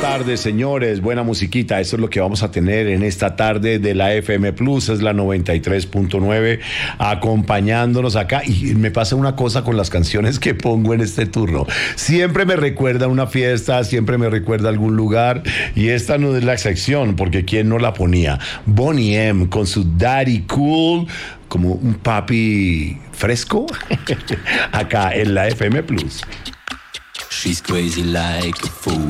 tardes, señores. Buena musiquita. Eso es lo que vamos a tener en esta tarde de la FM Plus. Es la 93.9 acompañándonos acá. Y me pasa una cosa con las canciones que pongo en este turno. Siempre me recuerda una fiesta, siempre me recuerda algún lugar. Y esta no es la excepción, porque ¿quién no la ponía? Boney M. con su Daddy Cool, como un papi fresco, acá en la FM Plus. She's crazy like a fool.